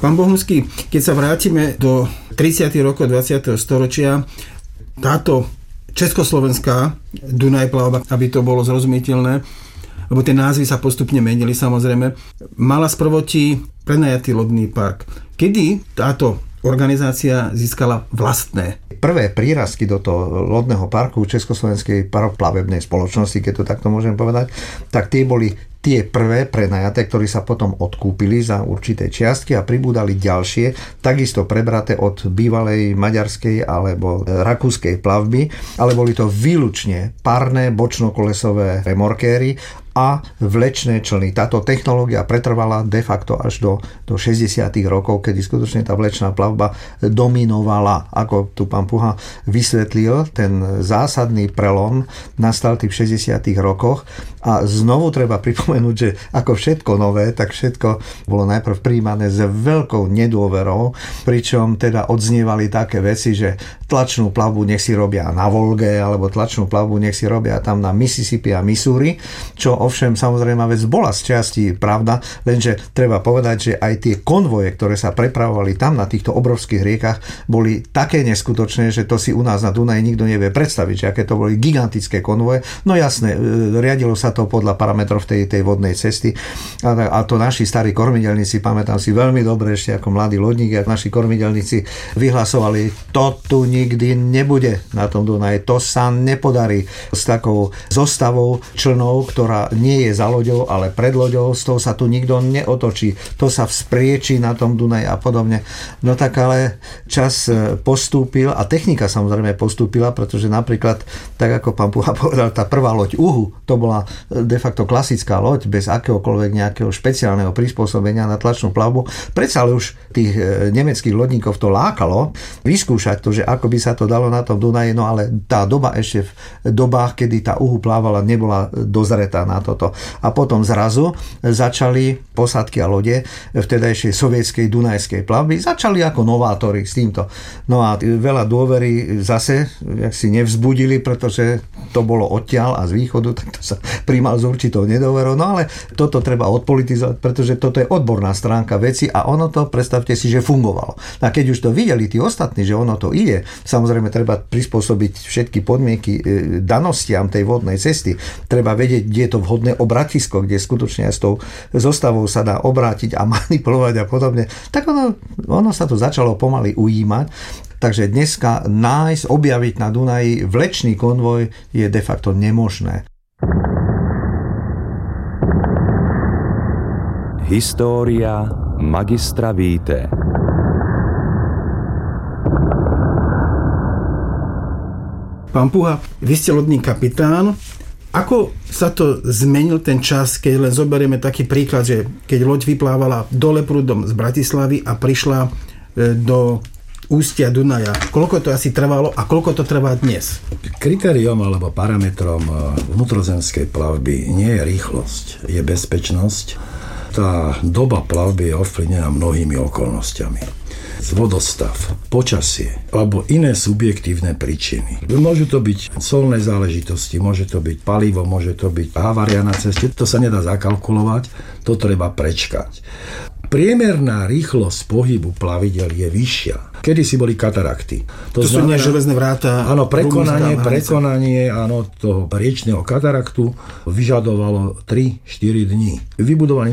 Pán Bohumský, keď sa vrátime do 30. rokov 20. storočia, táto československá Dunajplavba, aby to bolo zrozumiteľné, lebo tie názvy sa postupne menili samozrejme, mala sprvoti prenajatý lodný park. Kedy táto organizácia získala vlastné? Prvé prírastky do toho lodného parku Československej paroplavebnej spoločnosti, keď to takto môžem povedať, tak tie boli tie prvé prenajaté, ktorí sa potom odkúpili za určité čiastky a pribúdali ďalšie, takisto prebraté od bývalej maďarskej alebo rakúskej plavby, ale boli to výlučne párne bočnokolesové remorkéry a vlečné člny. Táto technológia pretrvala de facto až do 60. rokov, kedy skutočne tá vlečná plavba dominovala. Ako tu pán Puha vysvetlil, ten zásadný prelom nastal v tých 60. rokoch a znovu treba pripomenúť, že ako všetko nové, tak všetko bolo najprv prijímané s veľkou nedôverou, pričom teda odznievali také veci, že tlačnú plavbu nech si robia na Volge, alebo tlačnú plavbu nech si robia tam na Mississippi a Missouri, čo ovšem samozrejme vec bola z časti pravda, lenže treba povedať, že aj tie konvoje, ktoré sa prepravovali tam na týchto obrovských riekach, boli také neskutočné, že to si u nás na Dunaji nikto nevie predstaviť, že aké to boli gigantické konvoje. No jasné, riadilo sa to podľa parametrov tej vodnej cesty a to naši starí kormidelníci, pamätám si veľmi dobre ešte ako mladý lodník, a naši kormidelníci vyhlasovali, to tu nikdy nebude na tom Dunaji, to sa nepodarí s takou zostavou člnov, ktorá nie je za loďou, ale pred loďou, z toho sa tu nikto neotočí. To sa vzpriečí na tom Dunaji a podobne. No tak ale čas postúpil a technika samozrejme postúpila, pretože napríklad, tak ako pán Puha povedal, tá prvá loď Uhu, to bola de facto klasická loď, bez akéhokoľvek nejakého špeciálneho prispôsobenia na tlačnú plavbu. Predsa ale už tých nemeckých lodníkov to lákalo vyskúšať to, že ako by sa to dalo na tom Dunaji, no ale tá doba ešte v dobách, kedy tá Uhu plávala, nebola dozretá na toto. A potom zrazu začali posádky a lode vtedajšej sovietskej dunajskej plavby, začali ako novátori s týmto. No a veľa dôvery zase jak si nevzbudili, pretože to bolo odtiaľ a z východu, tak to sa príjmal s určitou nedôverou. No ale toto treba odpolitizovať, pretože toto je odborná stránka veci a ono to, predstavte si, že fungovalo. A keď už to videli tí ostatní, že ono to ide, samozrejme treba prispôsobiť všetky podmienky danostiam tej vodnej cesty. Treba vedieť, kde je to vhodné obratisko, kde skutočne aj s tou zostavou sa dá obrátiť a manipulovať a podobne. Tak ono sa to začalo pomaly ujímať. Takže dneska objaviť na Dunaji vlečný konvoj je de facto nemožné. História magistra Víte. Pán Puha, vy ste lodný kapitán. Ako sa to zmenil ten čas, keď len zoberieme taký príklad, že keď loď vyplávala dole prúdom z Bratislavy a prišla do ústia Dunaja. Koľko to asi trvalo a koľko to trvá dnes? Kritériom alebo parametrom vnútrozemskej plavby nie je rýchlosť, je bezpečnosť. Tá doba plavby je ovplyvnená mnohými okolnostiami. Vodostav, počasie alebo iné subjektívne príčiny. Môžu to byť solné záležitosti, môže to byť palivo, môže to byť havária na ceste, to sa nedá zakalkulovať, to treba prečkať. Priemerná rýchlosť pohybu plavidel je vyššia. Kedysi boli katarakty. To znamená, sú železné vráta. Áno, prekonanie toho riečného kataraktu vyžadovalo 3-4 dní. Vybudovaný